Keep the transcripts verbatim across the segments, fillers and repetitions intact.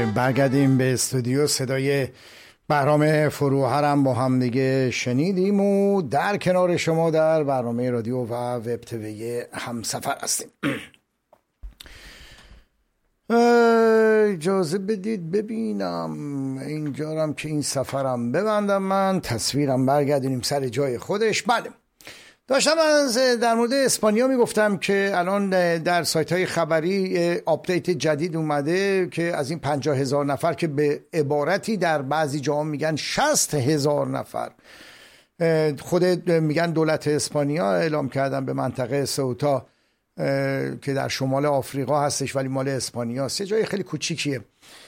برگردیم به استودیو. صدای بهرام فروهرم با هم دیگه شنیدیم و در کنار شما در برنامه رادیو و وب تیوی همسفر هستیم. اجازه بدید ببینم اینجا هم که این سفرم ببندم، من تصویرم برگردونیم سر جای خودش. بله، داشتم از در مورد اسپانیا میگفتم که الان در سایت های خبری آپدیت جدید اومده که از این پنجاه هزار نفر که به عبارتی در بعضی جاها میگن شصت هزار نفر خود میگن دولت اسپانیا اعلام کردن به منطقه سئوتا که در شمال آفریقا هستش ولی مال اسپانیاست، یه جای خیلی کوچیکیه،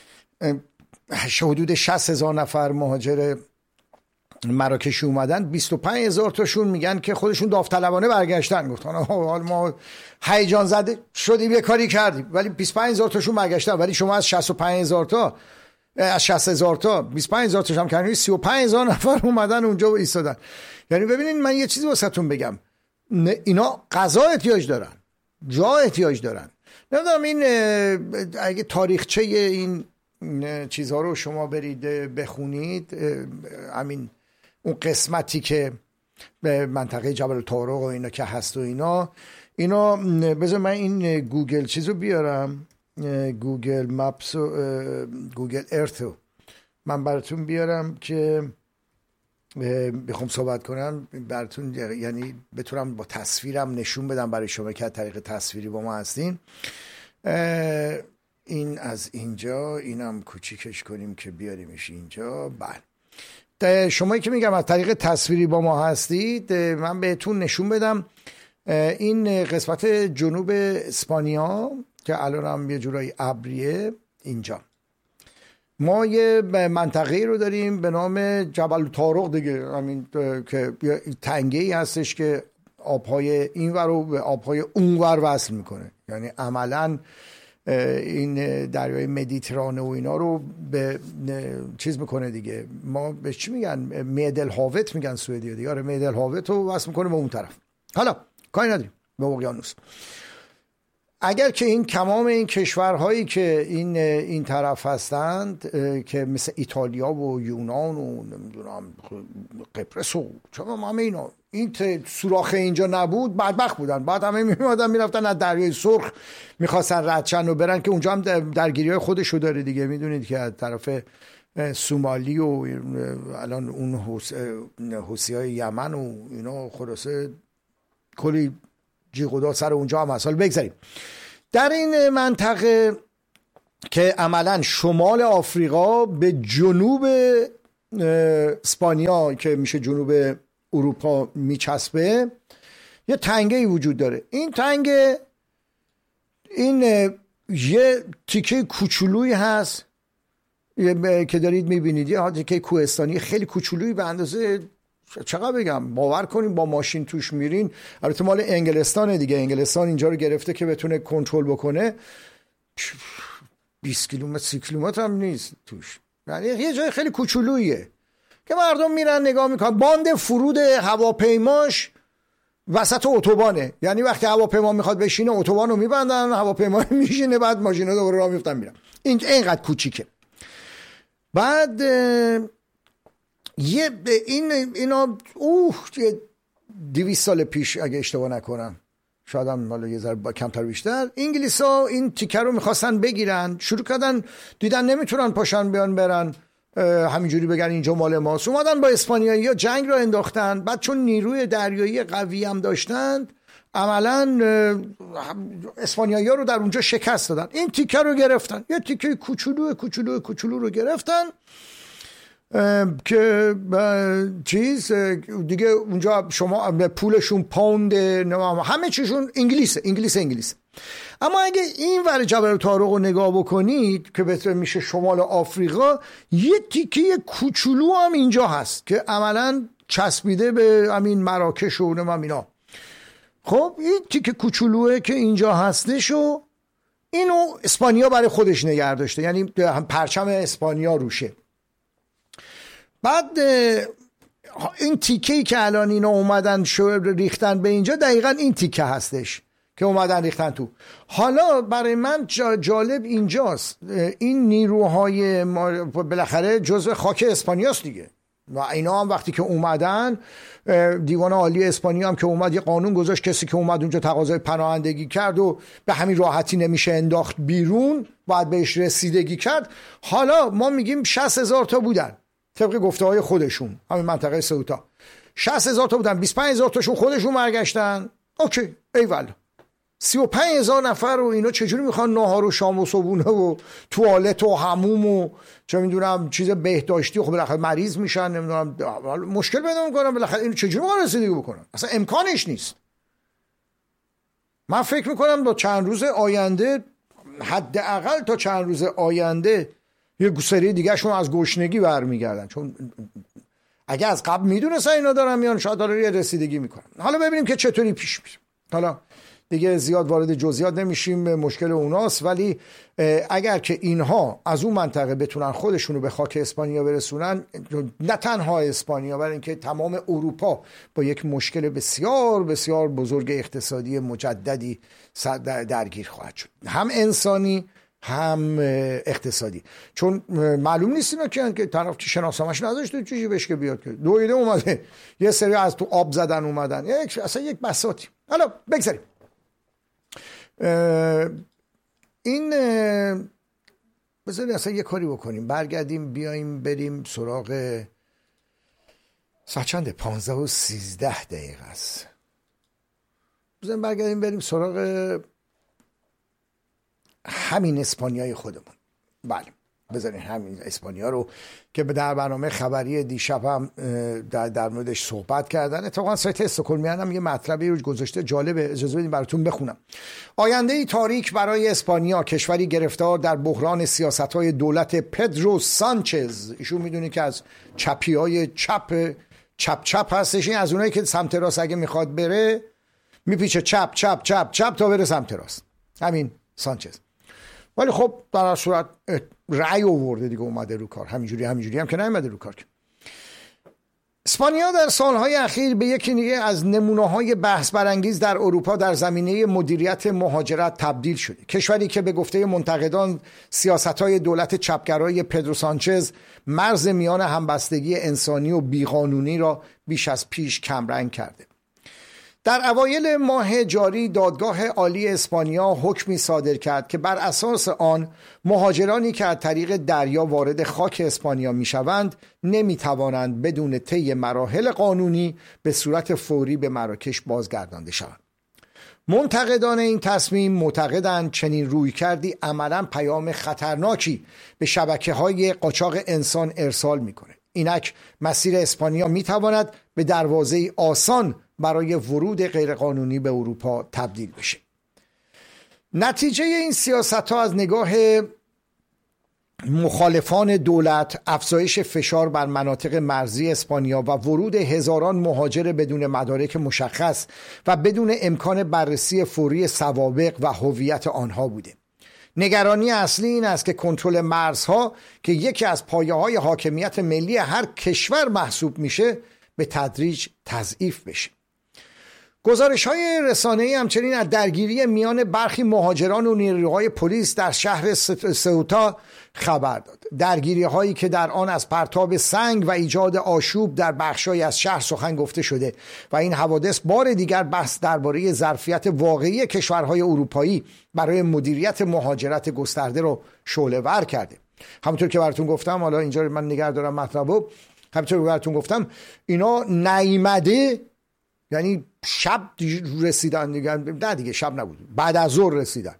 حدود شصت هزار نفر مهاجر مراکشی اومدن. بیست و پنج هزار تاشون میگن که خودشون داوطلبانه برگشتن، گفتن حال ما هیجان زده شدیم یه کاری کردیم، ولی بیست و پنج هزار تاشون برگشتن. ولی شما از شصت و پنج هزار تا از شصت هزار تا بیست و پنج هزار تاش هم کردن، سی و پنج هزار نفر اومدن اونجا و ایستادن. یعنی ببینید من یه چیزی واسهتون بگم، اینا غذا احتیاج دارن، جا احتیاج دارن. نمیدونم این اگه تاریخچه این چیزها رو شما برید بخونید، همین اون قسمتی که به منطقه جبل طارق و اینا که هست و اینا اینا بذار من این گوگل چیزو بیارم، گوگل مپس و گوگل ارثو من براتون بیارم که بخوام صحبت کنم براتون، یعنی بتونم با تصویرم نشون بدم برای شما که طریق تصویری با ما هستین. این از اینجا، اینم کوچیکش کنیم که بیاریمش اینجا. بله، شمایی که میگم از طریق تصویری با ما هستید، من بهتون نشون بدم این قسمت جنوب اسپانیا که الان هم یه جورایی ابریه. اینجا ما یه منطقه رو داریم به نام جبل طارق دیگه، همین که تنگه‌ای هستش که آبهای این ور رو به آبهای اون ور وصل میکنه، یعنی عملاً این دریای مدیترانه و اینا رو به چیز میکنه دیگه. ما به چی میگن؟ میدل هاوت میگن سوئدی دیگه. آره، میدل هاوت رو وصل میکنه به اون طرف. حالا کاری نداریم به اقیانوس. اگر که این تمام این کشورهایی که این این طرف هستند که مثل ایتالیا و یونان و نمیدونم قبرس و چرا همه اینا این سوراخ اینجا نبود بدبخت بودن، بعد همه میومدن میرفتن از دریای سرخ میخواستن ردشن و برن که اونجا هم درگیری‌های خودشو داره دیگه. میدونید که از طرف سومالی و الان اون حوثی‌های یمن و اینا خلاصه کلی جیغ و داد سر اونجا هم هست. بگذاریم در این منطقه که عملا شمال آفریقا به جنوب اسپانیا که میشه جنوب اروپا میچسبه، یه تنگه‌ای وجود داره. این تنگه این یه تیکه کوچولویی هست که دارید میبینید، یه تیکه کوهستانی خیلی کوچولویی به اندازه چقدر بگم، باور کنیم با ماشین توش میرین. البته مال انگلستانه دیگه، انگلستان اینجا رو گرفته که بتونه کنترل بکنه. بیست کیلومتر سی کیلومتر هم نیست توش، یعنی یه جای خیلی کوچولوییه که مردم میرن نگاه میکنن. باند فرود هواپیماش وسط اتوبانه، یعنی وقتی هواپیما میخواد بشینه اتوبان رو میبندن، هواپیما میشینه، بعد ماشینا دوباره راه میفتن میرن. این اینقدر کوچیکه. بعد یه این اینا اوه دویست سال پیش اگه اشتباه نکنم، شاید هم حالا یه ذره کمتر بیشتر، انگلیسا این تیکه رو میخواستن بگیرن، شروع کردن دیدن نمیتونن پاشن بیان برن همینجوری بگن اینجا مال ماست، اومدن با اسپانیایی‌ها جنگ رو انداختن. بعد چون نیروی دریایی قوی هم داشتند عملا اسپانیایی‌ها رو در اونجا شکست دادن. این تیکه رو گرفتن، یه تیکه کوچولو کوچولو کوچولو رو گرفتن که چیز دیگه اونجا شما پولشون پوند، همه چیشون انگلیسه انگلیس انگلیس. اما اگه این ور جبل طارق رو نگاه بکنید که بهتر میشه شمال آفریقا، یه تیکه کوچولو هم اینجا هست که عملا چسبیده به همین مراکش و نمیم اینا. خب این تیکه کوچولوه که اینجا هستش و اینو اسپانیا برای خودش نگه داشته، یعنی پرچم اسپانیا روشه. بعد این تیکه‌ای که الان اینا اومدن شو ریختن به اینجا، دقیقاً این تیکه هستش که اومدن ریختن تو. حالا برای من جالب اینجاست، این نیروهای بالاخره جزء خاک اسپانیاست دیگه و اینا هم وقتی که اومدن، دیوان عالی اسپانیا هم که اومد یه قانون گذاشت کسی که اومد اونجا تقاضای پناهندگی کرد و به همین راحتی نمیشه انداخت بیرون، باید بهش رسیدگی کرد. حالا ما میگیم شصت هزار تا بودن طبق گفته های خودشون، همین منطقه سئوتا شصت هزار تا بودن، بیست و پنج هزار تاشون خودشون برگشتن. اوکی ایول، سی و پنج هزار نفر رو اینا چجوری میخوان ناهار و شام و صبونه و توالت و حموم و چه میدونم چیز بهداشتی و خب بالاخره مریض میشن، نمیدونم مشکل پیدا میکنن، بالاخره اینو چجوری میخوان رسیدگی بکنن؟ اصلا امکانش نیست. من فکر میکنم تا چند روز آینده، حداقل تا چند روز آینده یه سری دیگه شون از گشنگی برمیگردن، چون اگه از قبل میدونستن اینا دارن میان شاید داره یه رسیدگی میکنن. حالا ببینیم که چطوری پیش میره. حالا دیگه زیاد وارد جزئیات نمیشیم، مشکل اوناست، ولی اگر که اینها از اون منطقه بتونن خودشونو به خاک اسپانیا برسونن، نه تنها اسپانیا بلکه اینکه تمام اروپا با یک مشکل بسیار بسیار بزرگ اقتصادی مجددی درگیر خواهد شد، هم انسانی هم اقتصادی. چون معلوم نیست اینا که طرف که شناسنامه‌اش نداشته چیزی بهش که بیاد که دویده اومده، یه سری از تو آب زدن اومدن، یک اصلا یک بساطی. حالا بگذاریم این، بذارید اصلا یه کاری بکنیم، برگردیم بیایم بریم سراغ ساعت چنده؟ پانزده و سیزده دقیقه است. بذاریم برگردیم بریم سراغ همین اسپانیای خودمون. بله بذارین همین اسپانیا رو که در برنامه خبری دیشب هم در, در موردش صحبت کردن. اتفاقا سایت استکهلمیان هم یه مطلبی رو گذاشته جالبه، اجازه بدین براتون بخونم. آینده ای تاریک برای اسپانیا، کشوری گرفتار در بحران سیاست‌های دولت پدرو سانچز. ایشون میدونی که از چپی‌های چپ چپ چپ هستش، این از اونایی که سمت راست اگه میخواد بره میپیچه چپ چپ چپ چپ تا بره سمت راست، همین سانچز. ولی خب در هر صورت رأی آورده دیگه، اومده رو کار. همینجوری همینجوری هم که نیومده رو کار. اسپانیا در سالهای اخیر به یکی دیگه از نمونه‌های بحث برانگیز در اروپا در زمینه مدیریت مهاجرت تبدیل شده. کشوری که به گفته منتقدان سیاست‌های دولت چپگرای پدرو سانچز مرز میان همبستگی انسانی و بیقانونی را بیش از پیش کمرنگ کرده. در اوایل ماه جاری دادگاه عالی اسپانیا حکمی صادر کرد که بر اساس آن مهاجرانی که از طریق دریا وارد خاک اسپانیا میشوند نمیتوانند بدون طی مراحل قانونی به صورت فوری به مراکش بازگردانده شوند. منتقدان این تصمیم معتقدند چنین رویکردی عملاً پیام خطرناکی به شبکه‌های قاچاق انسان ارسال می‌کند. اینک مسیر اسپانیا میتواند به دروازه آسان برای ورود غیرقانونی به اروپا تبدیل بشه. نتیجه این سیاست‌ها از نگاه مخالفان دولت افزایش فشار بر مناطق مرزی اسپانیا و ورود هزاران مهاجر بدون مدارک مشخص و بدون امکان بررسی فوری سوابق و هویت آنها بوده. نگرانی اصلی این است که کنترل مرزها که یکی از پایه‌های حاکمیت ملی هر کشور محسوب میشه به تدریج تضعیف بشه. گزارش‌های رسانه‌ای همچنین از درگیری میان برخی مهاجران و نیروهای پلیس در شهر سئوتا خبر داد. درگیری‌هایی که در آن از پرتاب سنگ و ایجاد آشوب در بخش‌هایی از شهر سخن گفته شده و این حوادث بار دیگر بحث درباره ظرفیت واقعی کشورهای اروپایی برای مدیریت مهاجرت گسترده رو شعله‌ور کرده. همونطور که براتون گفتم، حالا اینجا من نگه دارم مطلبو، همونطور که براتون گفتم اینا نیامده، یعنی شب رسیدن دیگه، نه دیگه شب نبود، بعد از ظهر رسیدن،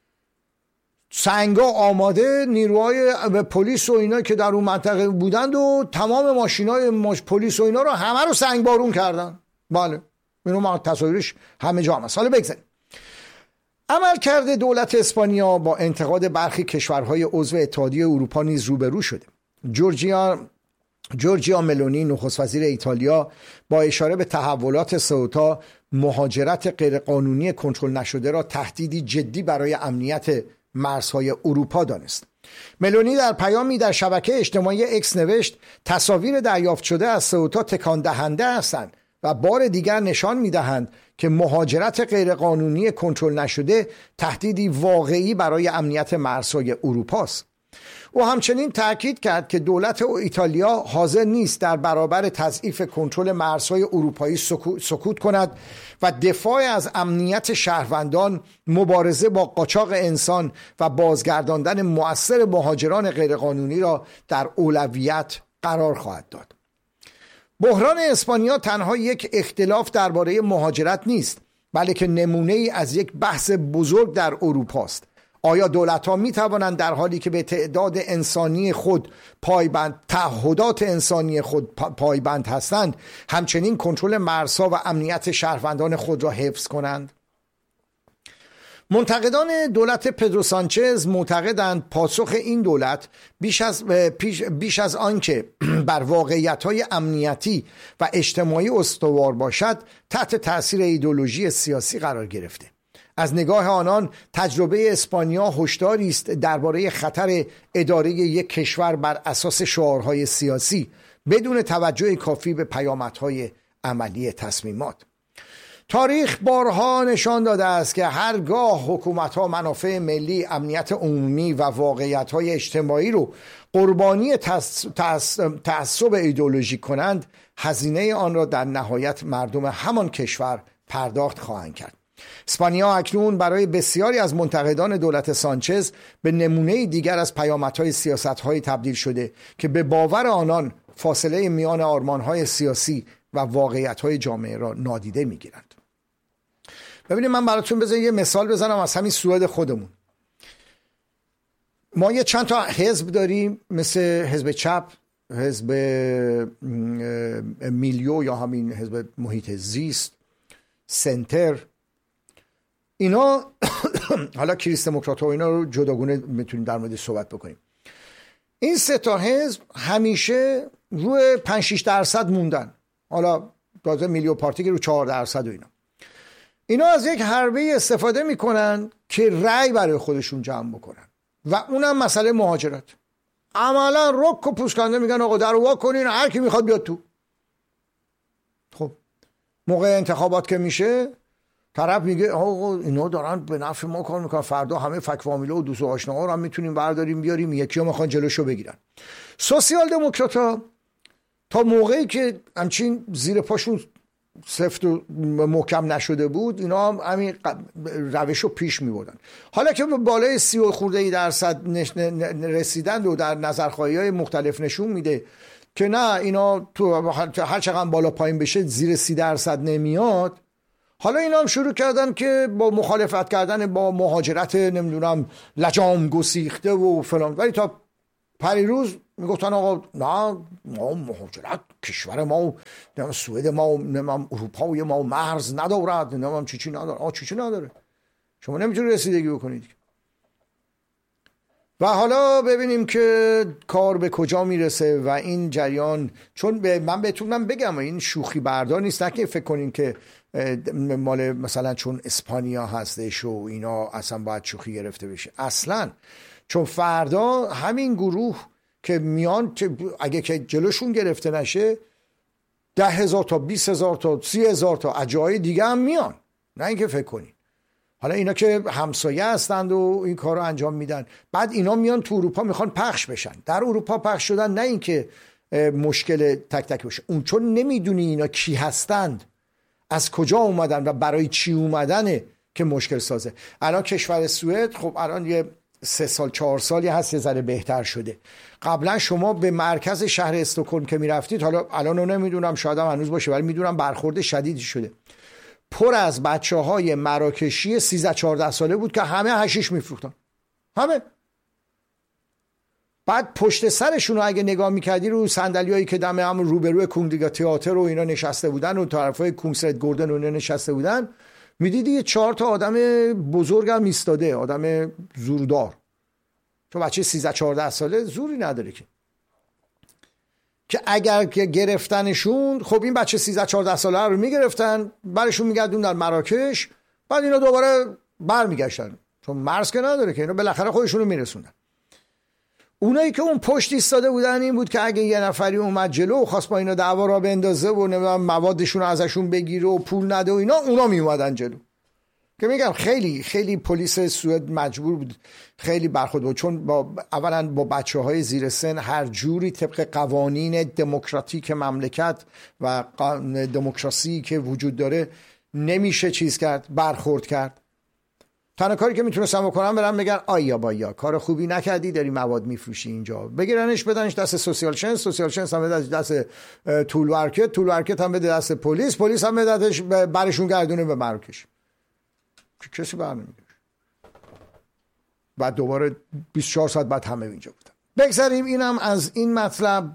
سنگا آماده، نیروهای پلیس و اینا که در اون منطقه بودند و تمام ماشینای ماش پلیس و اینا رو همه رو سنگ بارون کردن. بله اینو ما تصاویرش همه جا هم هست. حالا بگذاریم. عمل کرده دولت اسپانیا با انتقاد برخی کشورهای عضو اتحادیه اروپا نیز روبرو شده. جورجیا جورجیا ملونی نخست وزیر ایتالیا با اشاره به تحولات سئوتا مهاجرت غیرقانونی کنترل نشده را تهدیدی جدی برای امنیت مرزهای اروپا دانست. ملونی در پیامی در شبکه اجتماعی اکس نوشت تصاویر دریافت شده از سئوتا تکان دهنده هستند و بار دیگر نشان می‌دهند که مهاجرت غیرقانونی کنترل نشده تهدیدی واقعی برای امنیت مرزهای اروپا است. او همچنین تاکید کرد که دولت ایتالیا حاضر نیست در برابر تضعیف کنترل مرزهای اروپایی سکوت کند و دفاع از امنیت شهروندان، مبارزه با قاچاق انسان و بازگرداندن مؤثر مهاجران غیرقانونی را در اولویت قرار خواهد داد. بحران اسپانیا تنها یک اختلاف درباره مهاجرت نیست، بلکه نمونه ای از یک بحث بزرگ در اروپا است. آیا دولت‌ها می‌توانند در حالی که به تعداد انسانی خود پایبند، تعهدات انسانی خود پایبند هستند، همچنین کنترل مرزها و امنیت شهروندان خود را حفظ کنند؟ منتقدان دولت پدرو سانچز معتقدند پاسخ این دولت بیش از بیش از آنکه بر واقعیت‌های امنیتی و اجتماعی استوار باشد، تحت تأثیر ایدئولوژی سیاسی قرار گرفته. از نگاه آنان تجربه اسپانیا هشداری است درباره خطر اداره یک کشور بر اساس شعارهای سیاسی بدون توجه کافی به پیامدهای عملی تصمیمات. تاریخ بارها نشان داده است که هرگاه حکومت‌ها منافع ملی، امنیت عمومی و واقعیت‌های اجتماعی رو قربانی تعصب ایدئولوژیک کنند، هزینه آن را در نهایت مردم همان کشور پرداخت خواهند کرد. اسپانیا اکنون برای بسیاری از منتقدان دولت سانچز به نمونه دیگر از پیامدهای سیاست‌های تبدیل شده که به باور آنان فاصله میان آرمان‌های سیاسی و واقعیت‌های جامعه را نادیده می‌گیرند. ببینید، من براتون بذارم یه مثال بزنم از همین سوئد خودمون. ما یه چند تا حزب داریم، مثل حزب چپ، حزب میلیو یا همین حزب محیط زیست، سنتر. اینا حالا کریست دموکرات ها اینا رو جداگونه میتونیم در مورد صحبت بکنیم. این سه تا حزب همیشه روی پنج شش درصد موندن. حالا تازه میلیو پارتی که رو چهار درصد و اینا. اینا از یک حربه استفاده میکنن که رأی برای خودشون جمع بکنن و اونم مسئله مهاجرت. عملا رک و پوسکنده میگن آقا در وا کنین، هر کی میخواد بیاد تو. خب موقع انتخابات که میشه، طرف میگه آقا اینا دارن به نفع ما کار میکنن، فردا همه فک فامیله و دوست و آشناها رو هم میتونیم برداریم بیاریم، یکی ها میخوان جلوشو بگیرن. سوسیال دموکرات‌ها تا موقعی که همچین زیر پاشون سفت و محکم نشده بود، اینا هم همین روش رو پیش میبردن. حالا که به بالای سی و خورده ای درصد رسیدند و در نظرخواهی های مختلف نشون میده که نه اینا تو هر چقدر بالا پایین بشه زیر سی درصد نمیاد. حالا اینا هم شروع کردن که با مخالفت کردن با مهاجرت نمیدونم لجام گسیخته و فلان، ولی تا پریروز میگفتن آقا نه ما مهاجرت، کشور ما سوئد ما نمیم اروپای ما مرز ندارد، نمیم چی چی نداره. آه چی چی نداره، شما نمیتونید رسیدگی بکنید. و حالا ببینیم که کار به کجا میرسه و این جریان، چون به من بهتونم بگم این شوخی بردار نیست، نه که فکر کنین که مال مثلا چون اسپانیا هستش و اینا اصلا باید شوخی گرفته بشه. اصلا، چون فردا همین گروه که میان اگه که جلوشون گرفته نشه، ده هزار تا بیست هزار تا سی هزار تا اجای دیگه هم میان. نه اینکه فکر کنین حالا اینا که همسایه هستند و این کار رو انجام میدن، بعد اینا میان تو اروپا میخوان پخش بشن. در اروپا پخش شدن نه اینکه مشکل تک تک باشه، اون چون نمیدونی اینا کی هستند، از کجا اومدن و برای چی اومدنه که مشکل سازه. الان کشور سوئد خب الان یه سه سال چهار سالی هست یه ذره بهتر شده. قبلا شما به مرکز شهر استکهلم که میرفتید، حالا الان رو نمیدونم شاید هم هنوز باشه ولی میدونم برخورد شدیدی شده، پر از بچه های مراکشی سیزده چهارده ساله بود که همه حشیش میفروختن، همه. بعد پشت سرشون رو اگه نگاه میکردی رو صندلی هایی که دم هم روبروی کونگلیگا تئاتر و اینا نشسته بودن و طرفای کونگسرت گوردن و اینا نشسته بودن، میدیدی یه چهار تا آدم بزرگ هم ایستاده، آدم زوردار. چون بچه سیزده چهارده ساله زوری نداره که که اگر که گرفتنشون، خب این بچه سیزده چهارده ساله رو میگرفتن، برشون میگردون در مراکش، بعد اینا دوباره برمیگشتن چون مرز که نداره که، اینا بالاخره خودشون رو میرسوندن. اونایی که اون پشت ایستاده بودن این بود که اگه یه نفری اومد جلو و خواست با اینا دعوا را بندازه و نمیدونم موادشون رو ازشون بگیره و پول نده و اینا، اونا می اومدن جلو. که میگم خیلی خیلی پلیس سوئد مجبور بود خیلی برخورد بود، چون با اولا با بچه های زیر سن هر جوری طبق قوانین دموکراتیک مملکت و دموکراسی که وجود داره نمیشه چیز کرد، برخورد کرد. تنها کاری که میتونستم بکنم برم بگن آیا بایا کار خوبی نکردی، داری مواد میفروشی اینجا، بگیرنش بدنش دست سوسیال شنس، سوسیال شنس هم بده دست تول ورکت، تول ورکت هم بده دست پلیس، پلیس هم بدهش برشون گردونه به مراکش. کسی برنمیگرد. بعد دوباره بیست و چهار ساعت بعد همه اینجا بودن. بگذاریم اینم از این مطلب.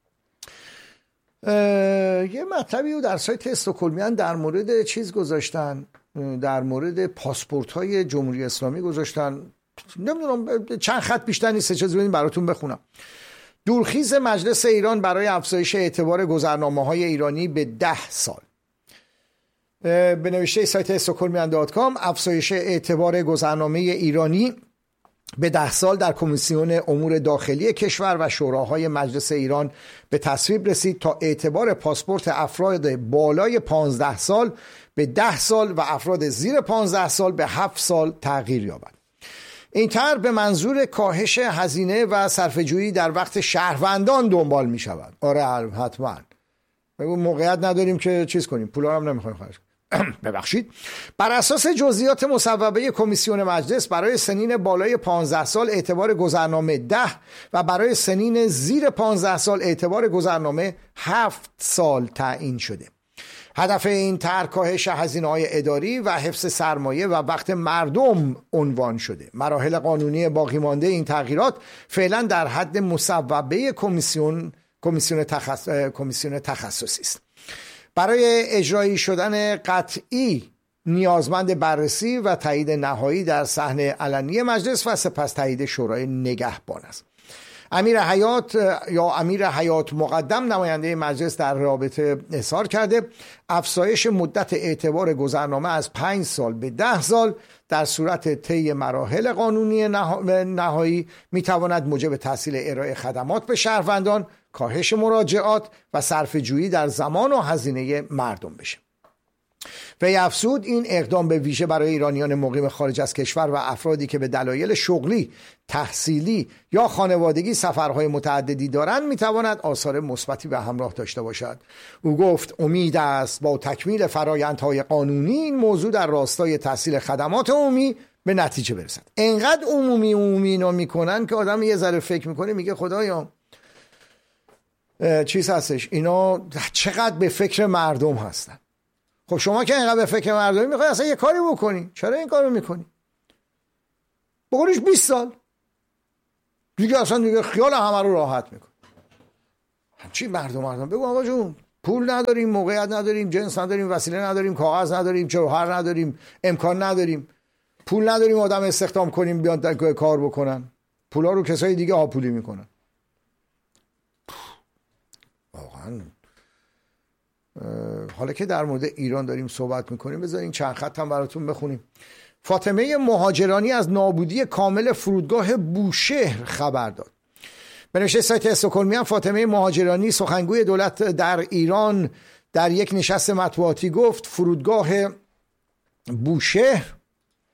یه مطلبی رو در سایت استکهلمیان در مورد چیز گذاشتن، در مورد پاسپورت های جمهوری اسلامی گذاشتن، نمیدونم چند خط بیشتر نیست، چیزی بدین براتون بخونم. دورخیز مجلس ایران برای افزایش اعتبار گذرنامه های ایرانی به ده سال. به نوشته سایت استکهلمیان دات کام، افزایش اعتبار گذرنامه ایرانی به ده سال در کمیسیون امور داخلی کشور و شوراهای مجلس ایران به تصویب رسید تا اعتبار پاسپورت افراد بالای پانزده سال به ده سال و افراد زیر پانزده سال به هفت سال تغییر یابد. این طرح به منظور کاهش هزینه و صرفه‌جویی در وقت شهروندان دنبال می شود. آره حتما. موقعیت نداریم که چیز کنیم، پولا هم نمیخوایم خرج کنیم. ببخشید. بر اساس جزئیات مصوبه کمیسیون مجلس برای سنین بالای پانزده سال اعتبار گذرنامه ده و برای سنین زیر پانزده سال اعتبار گذرنامه هفت سال تعیین شده. هدف این طرح کاهش هزینه‌های اداری و حفظ سرمایه و وقت مردم عنوان شده. مراحل قانونی باقی مانده این تغییرات فعلا در حد مصوبه کمیسیون کمیسیون تخص... کمیسیون تخصصی است. برای اجرایی شدن قطعی نیازمند بررسی و تایید نهایی در صحن علنی مجلس و سپس تایید شورای نگهبان است. امیر حیات یا امیر حیات مقدم نماینده مجلس در رابطه اظهار کرده افزایش مدت اعتبار گذرنامه از پنج سال به ده سال در صورت طی مراحل قانونی نهایی میتواند موجب تسهیل ارائه خدمات به شهروندان، کاهش مراجعات و صرفه‌جویی در زمان و هزینه مردم بشه. وی افزود این اقدام به ویژه برای ایرانیان مقیم خارج از کشور و افرادی که به دلایل شغلی، تحصیلی یا خانوادگی سفرهای متعددی دارند میتواند آثار مثبتی به همراه داشته باشد. او گفت امید است با تکمیل فرآیندهای قانونی این موضوع در راستای تحصیل خدمات عمومی به نتیجه برسد. انقدر عمومی عمومی اینا میکنن که آدم یه ذره فکر میکنه میگه خدایا چیز هستش، اینا چقدر به فکر مردم هستن. خب شما که اینقدر به فکر مردمی میخوای اصلا یه کاری بکنی، چرا این کارو میکنی؟ بقولش بیست سال دیگه، اصلا دیگه خیال همه رو راحت میکن. چی مردم مردم بگو آقا جون پول نداریم، موقعیت نداریم، جنس نداریم، وسیله نداریم، کاغذ نداریم، جوهر نداریم، امکان نداریم، پول نداریم آدم استخدام کنیم بیان کار بکنن، پولا رو کسای دیگه هاپولی میکنن. واقعا حالا که در مورد ایران داریم صحبت میکنیم بذارین چند خط هم براتون بخونیم. فاطمه مهاجرانی از نابودی کامل فرودگاه بوشهر خبر داد. به نوشته سایت استکهلمیان، فاطمه مهاجرانی سخنگوی دولت در ایران در یک نشست مطبوعاتی گفت فرودگاه بوشهر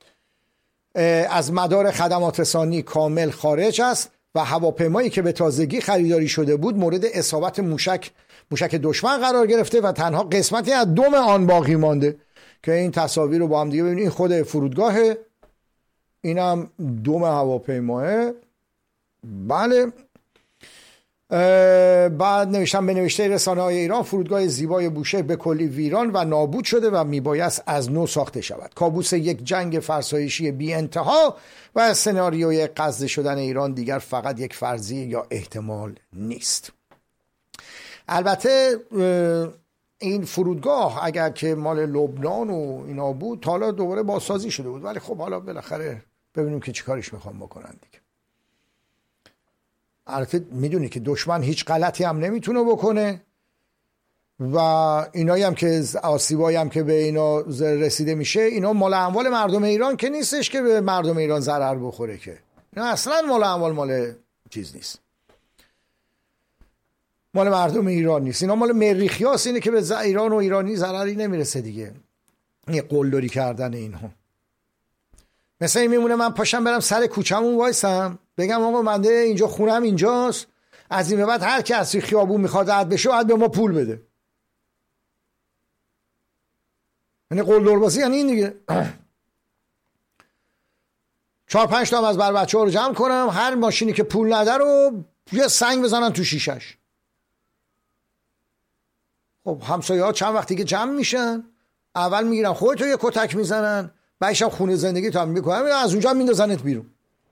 از مدار خدمات رسانی کامل خارج است و هواپیمایی که به تازگی خریداری شده بود مورد اصابت موشک موشک دشمن قرار گرفته و تنها قسمتی از دم آن باقی مانده. که این تصاویر رو با هم دیگه ببینید، این خود فرودگاهه، اینم دم هواپیماه. بله. بعد نوشتم به نوشته رسانه های ایران فرودگاه زیبای بوشهر به کلی ویران و نابود شده و میبایست از نو ساخته شود. کابوس یک جنگ فرسایشی بی انتها و سناریوی غزه شدن ایران دیگر فقط یک فرضیه یا احتمال نیست. البته این فرودگاه اگر که مال لبنان و اینا بود تا حالا دوباره بازسازی شده بود، ولی خب حالا بالاخره ببینیم که چیکارش میخوام بکنن دیگه. البته میدونی که دشمن هیچ غلطی هم نمیتونه بکنه و اینایی هم که آسیبایی هم که به اینا رسیده میشه اینا مال اموال مردم ایران که نیستش که به مردم ایران ضرر بخوره، که اینا اصلا مال اموال مال چیز نیست، مال مردم ایران نیست، اینا مال مریخیاست. اینه که به ایران و ایرانی ضرری نمیرسه دیگه، این قلدری کردن اینها. مثلا این میمونه من پاشم برم سر کوچمون وایسم بگم آقا منده اینجا خونم اینجاست، از این به بعد هر کی از خیابون میخواد رد بشه باید به ما پول بده. یعنی قلدر بازی یعنی این دیگه. چهار پنج تا از بر بچه ها رو جمع کنم، هر ماشینی که پول نده رو یه سنگ بزنن تو شیشش. خب همسایه ها چند وقتی که جمع میشن اول میگیرن خودتو یه کتک میزنن، بعدش هم خونه زندگی تا میکنن از اونجا میندازنت بیرون.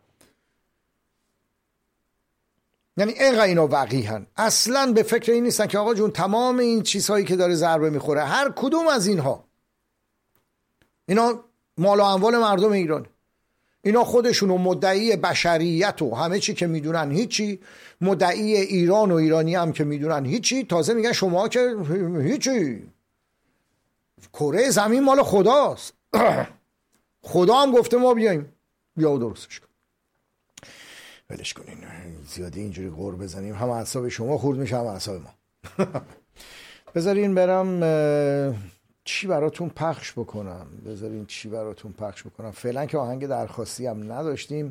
یعنی اینقدر اینا وقیحن، اصلا به فکر این نیستن که آقا جون تمام این چیزهایی که داره ضربه میخوره هر کدوم از اینها، اینا مال و اموال مردم ایران، اینا خودشونو مدعی بشریت و همه چی که میدونن هیچی، مدعی ایران و ایرانی هم که میدونن هیچی، تازه میگن شما که هیچی، کره زمین مال خداست. خدا هم گفته ما بیاییم بیا و درستش کن. ولش کنین، زیادی اینجوری غور بزنیم هم اعصاب شما خورد میشه هم اعصاب ما. بذارین برم چی براتون پخش بکنم بذارین چی براتون پخش بکنم فعلا که آهنگ درخواستی هم نداشتیم،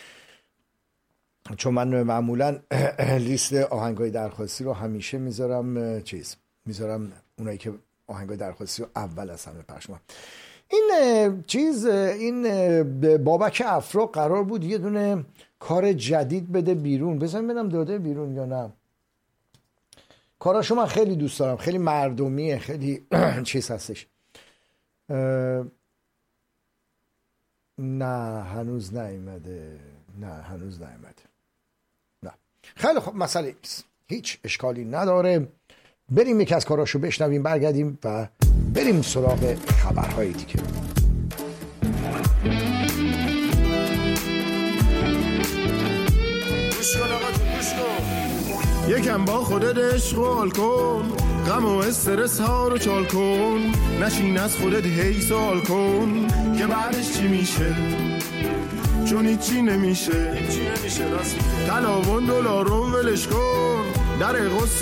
چون من معمولا لیست آهنگای درخواستی رو همیشه میذارم چیز میذارم اونایی که آهنگای درخواستی رو اول از همه پخش کنم. این چیز این بابک افرا قرار بود یه دونه کار جدید بده بیرون، بذارم ببینم داده بیرون یا نه. کاراشو من خیلی دوست دارم، خیلی مردمیه، خیلی چیز هستش. نه هنوز نیومده، نه هنوز نیومده، نه. خیلی خب مسئله نیست، هیچ اشکالی نداره. بریم یکی از کاراشو بشنویم، برگردیم و بریم سراغ خبرهای دیگه. یکم با خودت عشق و حال کن، غم و استرس ها رو چال کن، نشین از خودت هی سوال کن که بعدش چی میشه، چون هیچی نمیشه. طلا و دلار رو ولش کن، در غصه